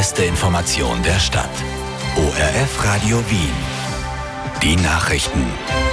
beste Information der Stadt. ORF Radio Wien. Die Nachrichten.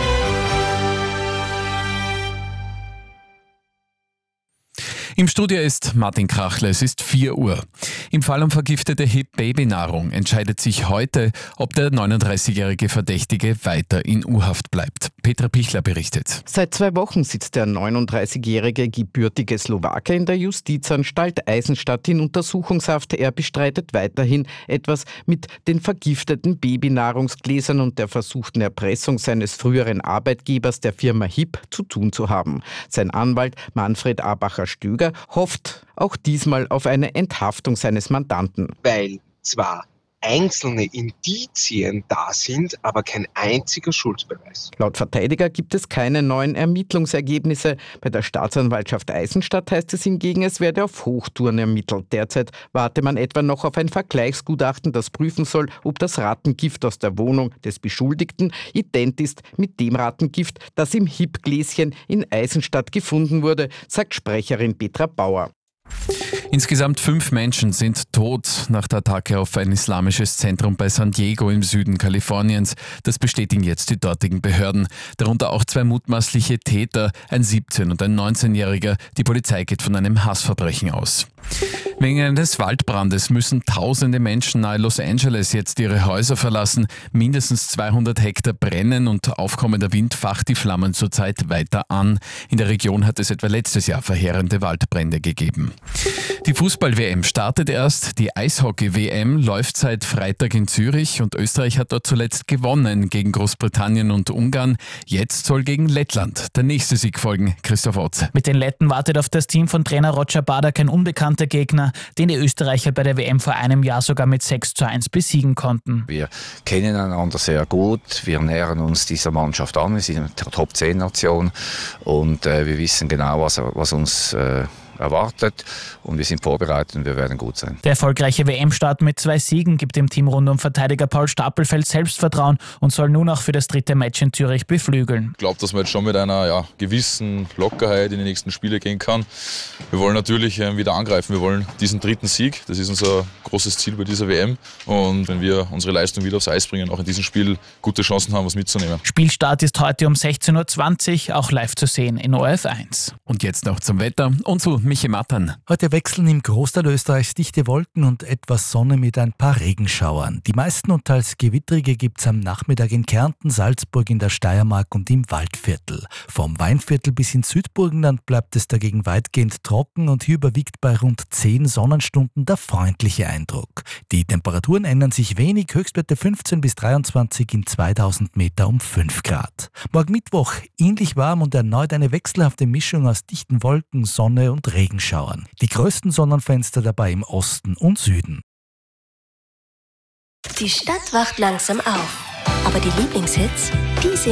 Im Studio ist Martin Krachle, es ist 4 Uhr. Im Fall um vergiftete HIP-Babynahrung entscheidet sich heute, ob der 39-jährige Verdächtige weiter in U-Haft bleibt. Petra Pichler berichtet. Seit 2 Wochen sitzt der 39-jährige gebürtige Slowake in der Justizanstalt Eisenstadt in Untersuchungshaft. Er bestreitet weiterhin, etwas mit den vergifteten Babynahrungsgläsern und der versuchten Erpressung seines früheren Arbeitgebers, der Firma HIP, zu tun zu haben. Sein Anwalt Manfred Abacher-Stöger hofft auch diesmal auf eine Enthaftung seines Mandanten. Weil zwar einzelne Indizien da sind, aber kein einziger Schuldbeweis. Laut Verteidiger gibt es keine neuen Ermittlungsergebnisse. Bei der Staatsanwaltschaft Eisenstadt heißt es hingegen, es werde auf Hochtouren ermittelt. Derzeit warte man etwa noch auf ein Vergleichsgutachten, das prüfen soll, ob das Rattengift aus der Wohnung des Beschuldigten ident ist mit dem Rattengift, das im HIP-Gläschen in Eisenstadt gefunden wurde, sagt Sprecherin Petra Bauer. Insgesamt 5 Menschen sind tot nach der Attacke auf ein islamisches Zentrum bei San Diego im Süden Kaliforniens. Das bestätigen jetzt die dortigen Behörden. Darunter auch 2 mutmaßliche Täter, ein 17- und ein 19-Jähriger. Die Polizei geht von einem Hassverbrechen aus. Wegen eines Waldbrandes müssen tausende Menschen nahe Los Angeles jetzt ihre Häuser verlassen. Mindestens 200 Hektar brennen und aufkommender Wind facht die Flammen zurzeit weiter an. In der Region hat es etwa letztes Jahr verheerende Waldbrände gegeben. Die Fußball-WM startet erst, die Eishockey-WM läuft seit Freitag in Zürich und Österreich hat dort zuletzt gewonnen gegen Großbritannien und Ungarn. Jetzt soll gegen Lettland der nächste Sieg folgen. Christoph Otze. Mit den Letten wartet auf das Team von Trainer Roger Bader kein unbekannter Gegner, den die Österreicher bei der WM vor einem Jahr sogar mit 6:1 besiegen konnten. Wir kennen einander sehr gut, wir nähern uns dieser Mannschaft an, wir sind eine Top-10-Nation und wir wissen genau, was uns erwartet und wir sind vorbereitet und wir werden gut sein. Der erfolgreiche WM-Start mit 2 Siegen gibt dem Team rund um Verteidiger Paul Stapelfeld Selbstvertrauen und soll nun auch für das 3. Match in Zürich beflügeln. Ich glaube, dass man jetzt schon mit einer gewissen Lockerheit in die nächsten Spiele gehen kann. Wir wollen natürlich wieder angreifen, wir wollen diesen 3. Sieg, das ist unser großes Ziel bei dieser WM und wenn wir unsere Leistung wieder aufs Eis bringen, auch in diesem Spiel gute Chancen haben, was mitzunehmen. Spielstart ist heute um 16:20 Uhr, auch live zu sehen in ORF 1. Und jetzt noch zum Wetter und zu Michi Mattern. Heute wechseln im Großteil Österreichs dichte Wolken und etwas Sonne mit ein paar Regenschauern. Die meisten und teils gewittrige gibt es am Nachmittag in Kärnten, Salzburg, in der Steiermark und im Waldviertel. Vom Weinviertel bis ins Südburgenland bleibt es dagegen weitgehend trocken und hier überwiegt bei rund 10 Sonnenstunden der freundliche Eindruck. Die Temperaturen ändern sich wenig, Höchstwerte 15 bis 23 in 2000 Meter um 5 Grad. Morgen Mittwoch ähnlich warm und erneut eine wechselhafte Mischung aus dichten Wolken, Sonne und Regenschauern. Die größten Sonnenfenster dabei im Osten und Süden. Die Stadt wacht langsam auf, aber die Lieblingshits, die sind